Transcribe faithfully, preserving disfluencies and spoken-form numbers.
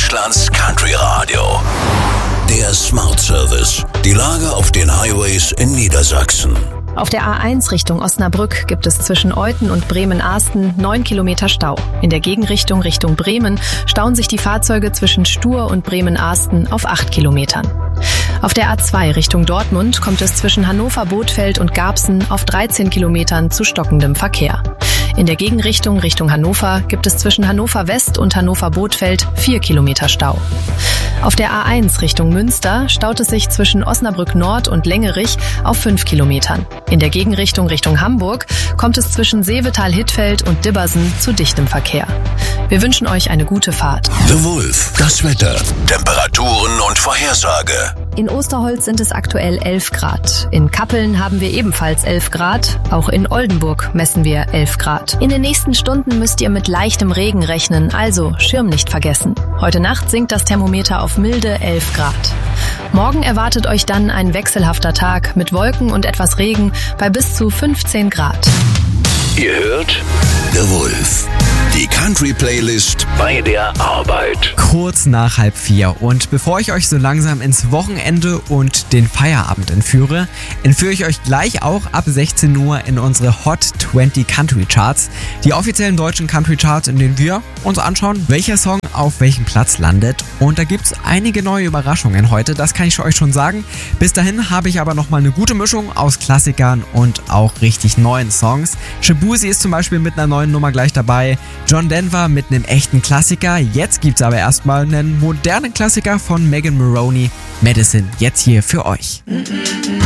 Deutschlands Country Radio. Der Smart Service. Die Lage auf den Highways in Niedersachsen. Auf der A eins Richtung Osnabrück gibt es zwischen Euthen und Bremen-Ahsten neun Kilometer Stau. In der Gegenrichtung Richtung Bremen stauen sich die Fahrzeuge zwischen Stur und Bremen-Ahsten auf acht Kilometern. Auf der A zwei Richtung Dortmund kommt es zwischen Hannover-Bothfeld und Garbsen auf dreizehn Kilometern zu stockendem Verkehr. In der Gegenrichtung Richtung Hannover gibt es zwischen Hannover West und Hannover Bothfeld vier Kilometer Stau. Auf der A eins Richtung Münster staut es sich zwischen Osnabrück Nord und Längerich auf fünf Kilometern. In der Gegenrichtung Richtung Hamburg kommt es zwischen Seevetal-Hittfeld und Dibbersen zu dichtem Verkehr. Wir wünschen euch eine gute Fahrt. The Wolf, das Wetter, Temperaturen und Vorhersage. In Osterholz sind es aktuell elf Grad. In Kappeln haben wir ebenfalls elf Grad. Auch in Oldenburg messen wir elf Grad. In den nächsten Stunden müsst ihr mit leichtem Regen rechnen, also Schirm nicht vergessen. Heute Nacht sinkt das Thermometer auf milde elf Grad. Morgen erwartet euch dann ein wechselhafter Tag mit Wolken und etwas Regen bei bis zu fünfzehn Grad. Ihr hört The Wolf. Die Country-Playlist bei der Arbeit. Kurz nach halb vier. Und bevor ich euch so langsam ins Wochenende und den Feierabend entführe, entführe ich euch gleich auch ab sechzehn Uhr in unsere Hot zwanzig Country Charts. Die offiziellen deutschen Country Charts, in denen wir uns anschauen, welcher Song auf welchem Platz landet. Und da gibt's einige neue Überraschungen heute, das kann ich euch schon sagen. Bis dahin habe ich aber nochmal eine gute Mischung aus Klassikern und auch richtig neuen Songs. Shabuzi ist zum Beispiel mit einer neuen Nummer gleich dabei. John Denver mit einem echten Klassiker. Jetzt gibt's aber erstmal einen modernen Klassiker von Megan Moroney. Medicine, jetzt hier für euch.